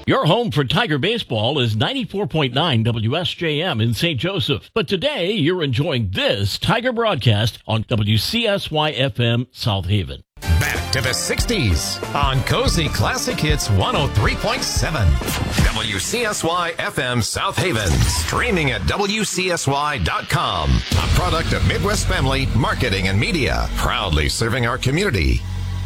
Your home for Tiger baseball is 94.9 WSJM in St. Joseph. But today, you're enjoying this Tiger broadcast on WCSY-FM South Haven. Back to the 60s on Cozy Classic Hits 103.7. WCSY-FM South Haven. Streaming at WCSY.com. A product of Midwest Family Marketing and Media. Proudly serving our community.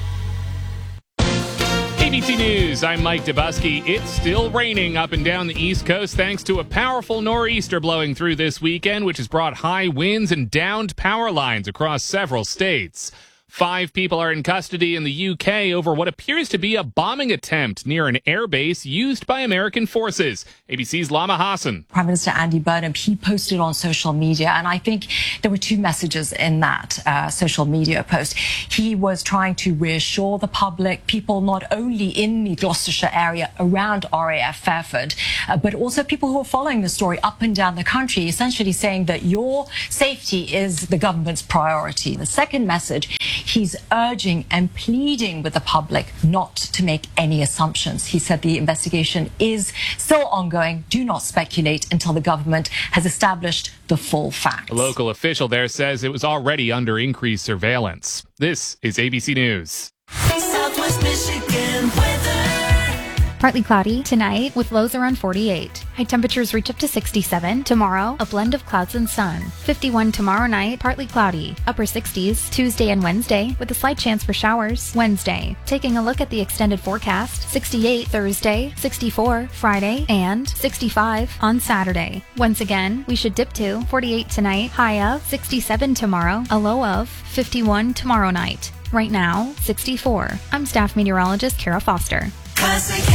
ABC News, I'm Mike Dubusky. It's still raining up and down the East Coast thanks to a powerful nor'easter blowing through this weekend, which has brought high winds and downed power lines across several states. 5 people are in custody in the UK over what appears to be a bombing attempt near an airbase used by American forces. ABC's Lama Hassan. Prime Minister Andy Burnham, he posted on social media, and I think there were 2 messages in that social media post. He was trying to reassure the public, people not only in the Gloucestershire area around RAF Fairford, but also people who are following the story up and down the country, essentially saying that your safety is the government's priority. The second message, he's urging and pleading with the public not to make any assumptions. He said the investigation is still ongoing. Do not speculate until the government has established the full facts. A local official there says it was already under increased surveillance. This is ABC News. Southwest Michigan weather. Partly cloudy tonight with lows around 48. High temperatures reach up to 67. Tomorrow, a blend of clouds and sun. 51 tomorrow night, partly cloudy. Upper 60s Tuesday and Wednesday with a slight chance for showers. Wednesday, taking a look at the extended forecast. 68 Thursday, 64 Friday, and 65 on Saturday. Once again, we should dip to 48 tonight, high of 67 tomorrow, a low of 51 tomorrow night. Right now, 64. I'm staff meteorologist Kara Foster. Classic